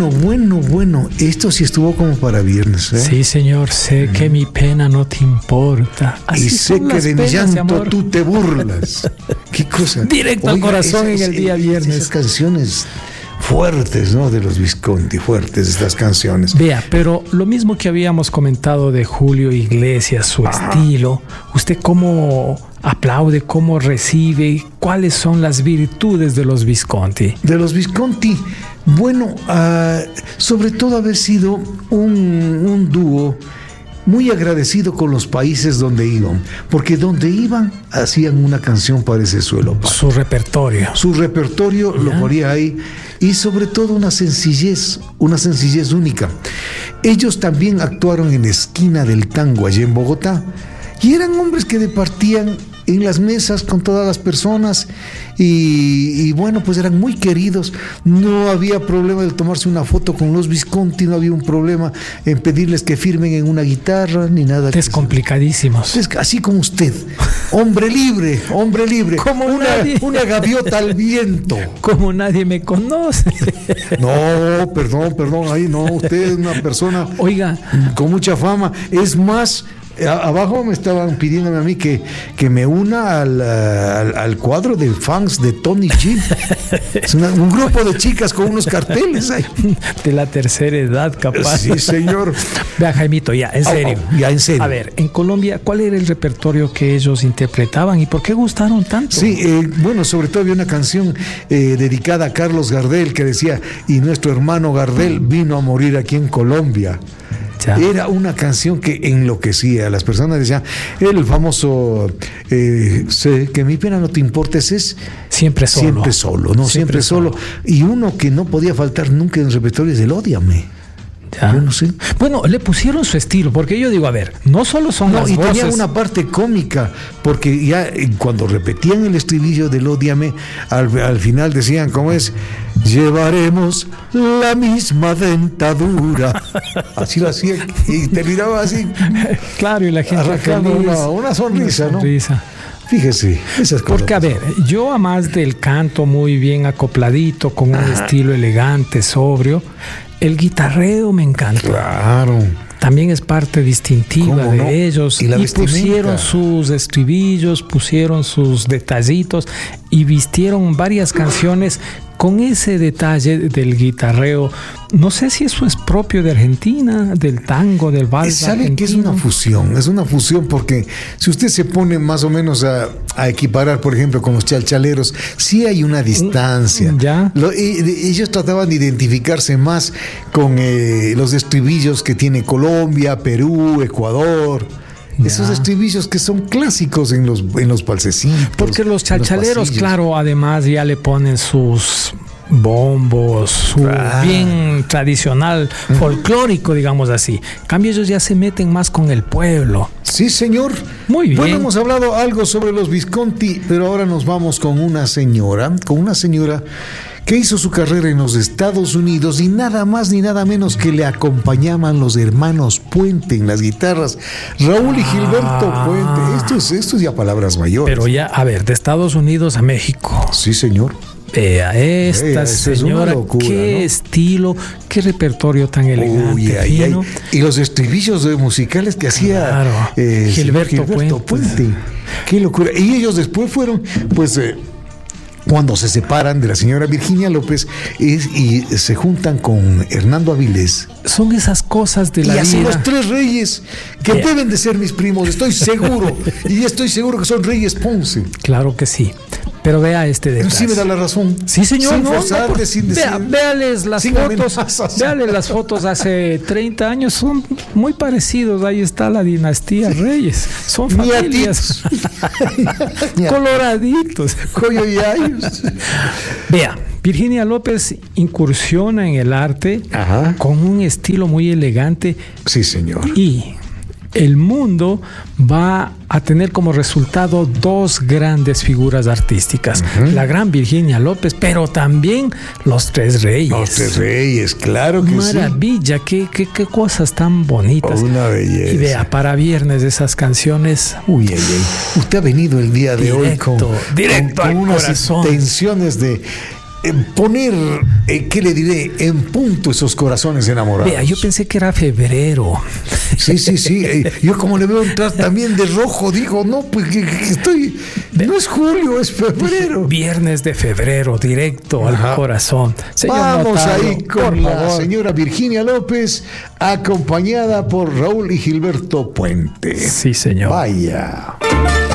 Bueno. Esto sí estuvo como para viernes, ¿eh? Sí, señor. Sé que mi pena no te importa. Así y sé que de mi llanto tú te burlas. ¿Qué cosa? Directo al corazón en el día viernes. Esas canciones fuertes, ¿no? De los Visconti, fuertes estas canciones. Vea, pero lo mismo que habíamos comentado de Julio Iglesias, su estilo, ¿usted cómo aplaude, cómo recibe? ¿Cuáles son las virtudes de los Visconti? De los Visconti, bueno, sobre todo haber sido un dúo muy agradecido con los países donde iban, porque donde iban hacían una canción para ese suelo. Su repertorio. Su repertorio lo ponía ahí, y sobre todo una sencillez única. Ellos también actuaron en la esquina del tango allá en Bogotá, y eran hombres que departían en las mesas con todas las personas y bueno, pues eran muy queridos. No había problema de tomarse una foto con los Visconti, no había un problema en pedirles que firmen en una guitarra ni nada. Descomplicadísimos. Así como usted, hombre libre. Como una gaviota al viento. Como nadie me conoce. No, perdón, ahí no, usted es una persona, oiga, con mucha fama. Es más, abajo me estaban pidiéndome a mí que me una al cuadro de fans de Tony G. Es un grupo de chicas con unos carteles ahí. De la tercera edad, capaz. Sí, señor. Vea, Jaimito, ya, en serio. Ya, en serio. A ver, en Colombia, ¿cuál era el repertorio que ellos interpretaban y por qué gustaron tanto? Sí, bueno, sobre todo había una canción dedicada a Carlos Gardel que decía: y nuestro hermano Gardel vino a morir aquí en Colombia. Ya. Era una canción que enloquecía a las personas. Decía el famoso sé que mi pena no te importa, es siempre solo. Y uno que no podía faltar nunca en el repertorio es el Ódiame. Ya. Yo no sé. Bueno, le pusieron su estilo, porque yo digo, a ver, no solo son las voces. Y tenía una parte cómica, porque ya cuando repetían el estribillo del Ódiame, al final decían, ¿cómo es? Llevaremos la misma dentadura. Así lo hacía, y terminaba así. Claro, y la gente arrancando una sonrisa, ¿no? Fíjese, esas cosas. Porque, a ver, yo a más del canto muy bien acopladito, con un estilo elegante, sobrio, el guitarreo me encanta. Claro. También es parte distintiva de ellos. Y pusieron sus estribillos, pusieron sus detallitos y vistieron varias canciones con ese detalle del guitarreo. No sé si eso es propio de Argentina, del tango, del vals. ¿Sabe que es una fusión? Es una fusión porque si usted se pone más o menos a equiparar, por ejemplo, con los chalchaleros, sí hay una distancia. ¿Ya? Ellos trataban de identificarse más con los estribillos que tiene Colombia, Perú, Ecuador. Esos estribillos que son clásicos en los balsecitos. Porque los chalchaleros, claro, además ya le ponen sus bombos, su bien tradicional, folclórico, digamos así. En cambio, ellos ya se meten más con el pueblo. Sí, señor. Muy bien. Bueno, hemos hablado algo sobre los Visconti, pero ahora nos vamos con una señora que hizo su carrera en los Estados Unidos y nada más ni nada menos que le acompañaban los hermanos Puente en las guitarras, Raúl y Gilberto Puente. Esto es ya palabras mayores. Pero ya, a ver, de Estados Unidos a México. Sí, señor. Vea, esta señora, locura, qué, ¿no? Estilo, qué repertorio tan elegante, fino. Y los estribillos musicales que hacía Gilberto Puente. Qué locura. Y ellos después fueron, pues, cuando se separan de la señora Virginia López y se juntan con Hernando Avilés. Son esas cosas de la vida. Y así los tres reyes, que deben de ser mis primos, estoy seguro. Y estoy seguro que son Reyes Ponce. Claro que sí. Pero vea este detalle. Sí me da la razón. Sí, señor. Sin forzarte, sin decir. Véales las fotos. Véales las fotos hace 30 años. Son muy parecidos. Ahí está la dinastía Reyes. Son familias. Coloraditos. Vea, Virginia López incursiona en el arte con un estilo muy elegante. Sí, señor. Y el mundo va a tener como resultado dos grandes figuras artísticas. La gran Virginia López, pero también los Tres Reyes. Los Tres Reyes, claro que maravilla, qué cosas tan bonitas. Una belleza. Y vea, para viernes esas canciones. Uy. Usted ha venido el día de hoy con directo al unas corazón. intenciones de poner, ¿qué le diré? En punto esos corazones enamorados. Vea, yo pensé que era febrero. Sí. Yo como le veo entrar también de rojo, digo, no, pues que estoy... No es julio, es febrero. Viernes de febrero, directo al corazón. Señor Vamos notario, ahí con la señora Virginia López, acompañada por Raúl y Gilberto Puente. Sí, señor. Vaya.